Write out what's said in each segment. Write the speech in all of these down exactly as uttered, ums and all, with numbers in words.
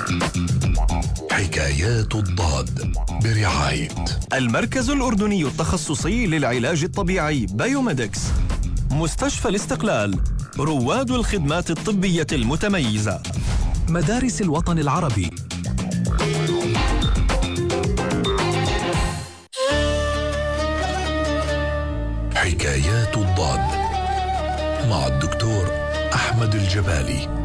حكايات الضاد برعاية المركز الأردني التخصصي للعلاج الطبيعي بايوميدكس، مستشفى الاستقلال، رواد الخدمات الطبية المتميزة، مدارس الوطن العربي. حكايات الضاد مع الدكتور أحمد الجبالي.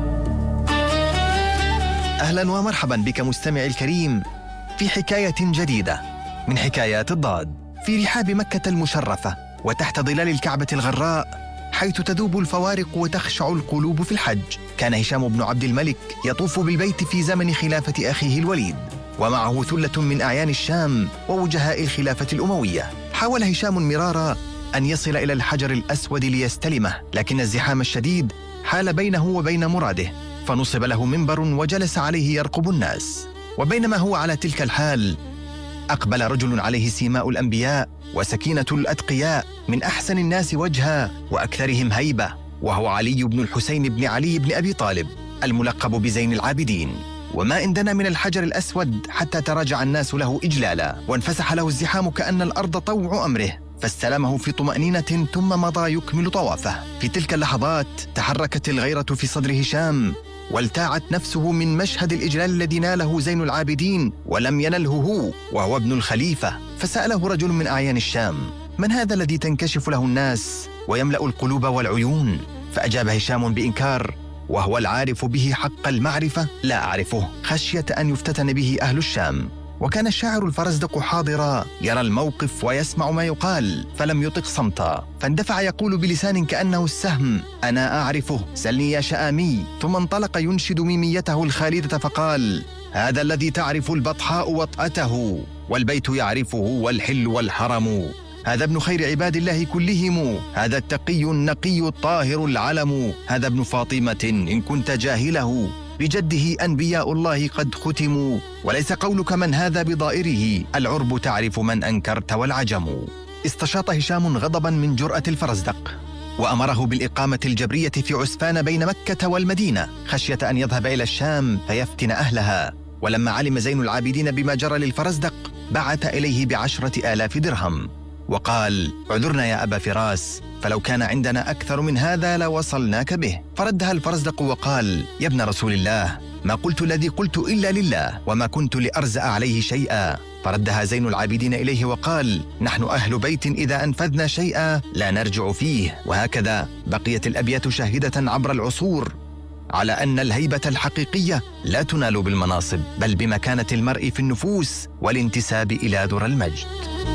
أهلا ومرحبا بك مستمعي الكريم في حكاية جديدة من حكايات الضاد في رحاب مكة المشرفة وتحت ظلال الكعبة الغراء، حيث تذوب الفوارق وتخشع القلوب في الحج. كان هشام بن عبد الملك يطوف بالبيت في زمن خلافة أخيه الوليد، ومعه ثلة من أعيان الشام ووجهاء الخلافة الأموية. حاول هشام مرارا أن يصل إلى الحجر الأسود ليستلمه، لكن الزحام الشديد حال بينه وبين مراده، فنصب له منبر وجلس عليه يرقب الناس. وبينما هو على تلك الحال، أقبل رجل عليه سيماء الأنبياء وسكينة الأتقياء، من أحسن الناس وجها وأكثرهم هيبة، وهو علي بن الحسين بن علي بن أبي طالب الملقب بزين العابدين. وما إن دنا من الحجر الأسود حتى تراجع الناس له إجلالا، وانفسح له الزحام كأن الأرض طوع أمره، فاستلمه في طمأنينة ثم مضى يكمل طوافه. في تلك اللحظات تحركت الغيرة في صدر هشام، والتاعت نفسه من مشهد الإجلال الذي ناله زين العابدين ولم ينله هو، وهو ابن الخليفة. فسأله رجل من أعيان الشام: من هذا الذي تنكشف له الناس ويملأ القلوب والعيون؟ فأجاب هشام بإنكار، وهو العارف به حق المعرفة: لا أعرفه، خشية أن يفتتن به أهل الشام. وكان الشاعر الفرزدق حاضرا يرى الموقف ويسمع ما يقال، فلم يطق صمتا، فاندفع يقول بلسان كأنه السهم: أنا أعرفه، سلني يا شآمي. ثم انطلق ينشد ميميته الخالدة فقال: هذا الذي تعرف البطحاء وطأته، والبيت يعرفه والحل والحرم. هذا ابن خير عباد الله كلهم، هذا التقي النقي الطاهر العلم. هذا ابن فاطمة إن كنت جاهله، بجده أنبياء الله قد ختموا. وليس قولك من هذا بضائره، العرب تعرف من أنكرت والعجم. استشاط هشام غضبا من جرأة الفرزدق، وأمره بالإقامة الجبرية في عسفان بين مكة والمدينة، خشية أن يذهب إلى الشام فيفتن أهلها. ولما علم زين العابدين بما جرى للفرزدق، بعث إليه بعشرة آلاف درهم وقال: اعذرنا يا أبا فراس، فلو كان عندنا أكثر من هذا لوصلناك به. فردها الفرزدق وقال: يا ابن رسول الله، ما قلت الذي قلت إلا لله، وما كنت لأرزأ عليه شيئا. فردها زين العابدين إليه وقال: نحن أهل بيت إذا أنفذنا شيئا لا نرجع فيه. وهكذا بقيت الأبيات شاهدة عبر العصور على أن الهيبة الحقيقية لا تنال بالمناصب، بل بمكانة المرء في النفوس والانتساب إلى ذرى المجد.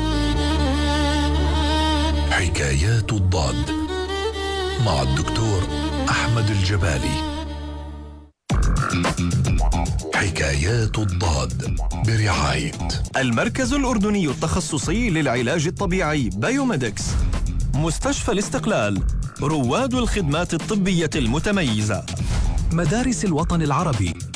حكايات الضاد مع الدكتور أحمد الجبالي. حكايات الضاد برعاية المركز الأردني التخصصي للعلاج الطبيعي بايوميدكس، مستشفى الاستقلال، رواد الخدمات الطبية المتميزة، مدارس الوطن العربي.